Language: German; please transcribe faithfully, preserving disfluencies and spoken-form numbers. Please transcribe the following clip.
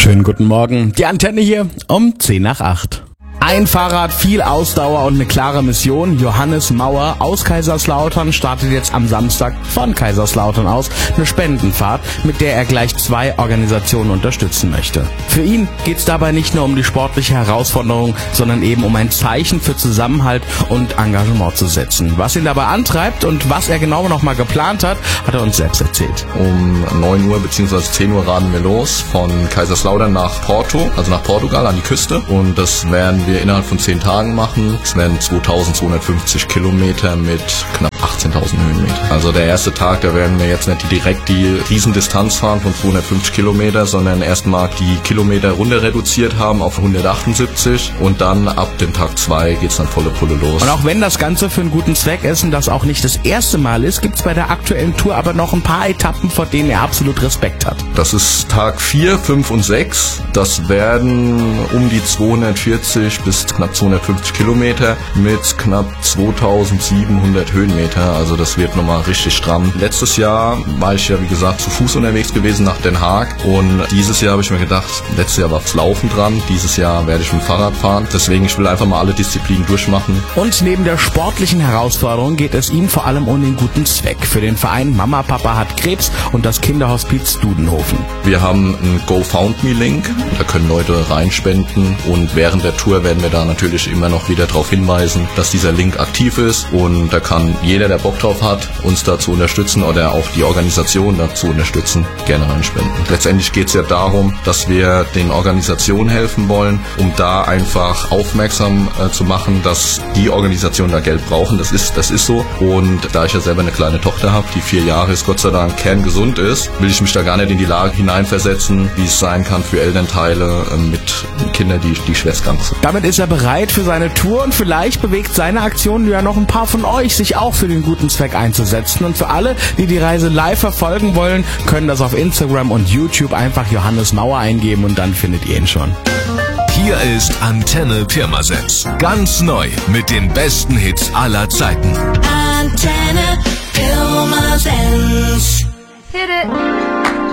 Schönen guten Morgen. Die Antenne hier um zehn nach acht. Ein Fahrrad, viel Ausdauer und eine klare Mission. Johannes Mauer aus Kaiserslautern startet jetzt am Samstag von Kaiserslautern aus eine Spendenfahrt, mit der er gleich zwei Organisationen unterstützen möchte. Für ihn geht es dabei nicht nur um die sportliche Herausforderung, sondern eben um ein Zeichen für Zusammenhalt und Engagement zu setzen. Was ihn dabei antreibt und was er genau noch mal geplant hat, hat er uns selbst erzählt. Um neun Uhr bzw. zehn Uhr raden wir los von Kaiserslautern nach Porto, also nach Portugal an die Küste, und das werden wir innerhalb von zehn Tagen machen. Es werden zweitausendzweihundertfünfzig Kilometer mit knapp achtzehntausend Höhenmeter. Also der erste Tag, da werden wir jetzt nicht direkt die Riesendistanz fahren von zweihundertfünfzig Kilometer, sondern erstmal die Kilometer runter reduziert haben auf hundertachtundsiebzig und dann ab dem Tag zwei geht's dann volle Pulle los. Und auch wenn das Ganze für einen guten Zweck ist und das auch nicht das erste Mal ist, gibt's bei der aktuellen Tour aber noch ein paar Etappen, vor denen er absolut Respekt hat. Das ist Tag vier, fünf und sechs. Das werden um die zweihundertvierzig bis knapp zweihundertfünfzig Kilometer mit knapp zweitausendsiebenhundert Höhenmeter. Also das wird nochmal richtig stramm. Letztes Jahr war ich ja, wie gesagt, zu Fuß unterwegs gewesen nach Den Haag, und dieses Jahr habe ich mir gedacht, letztes Jahr war das Laufen dran, dieses Jahr werde ich mit dem Fahrrad fahren. Deswegen, ich will einfach mal alle Disziplinen durchmachen. Und neben der sportlichen Herausforderung geht es ihm vor allem um den guten Zweck. Für den Verein Mama Papa hat Krebs und das Kinderhospiz Dudenhofen. Wir haben einen GoFundMe-Link, da können Leute reinspenden, und während der Tour werden wir da natürlich immer noch wieder darauf hinweisen, dass dieser Link aktiv ist, und da kann jeder, der Bock drauf hat, uns da zu unterstützen oder auch die Organisation dazu unterstützen, gerne reinspenden. Letztendlich geht es ja darum, dass wir den Organisationen helfen wollen, um da einfach aufmerksam äh, zu machen, dass die Organisationen da Geld brauchen. Das ist, das ist so. Und da ich ja selber eine kleine Tochter habe, die vier Jahre ist, Gott sei Dank kerngesund ist, will ich mich da gar nicht in die Lage hineinversetzen, wie es sein kann für Elternteile äh, mit Kindern, die, die schwerstkrank sind. Damit ist er bereit für seine Tour, und vielleicht bewegt seine Aktion ja noch ein paar von euch, sich auch für den guten Zweck einzusetzen. Und für alle, die die Reise live verfolgen wollen, können das auf Instagram und YouTube einfach Johannes Mauer eingeben, und dann findet ihr ihn schon. Hier ist Antenne Pirmasens. Ganz neu mit den besten Hits aller Zeiten. Antenne Pirmasens. Hit it.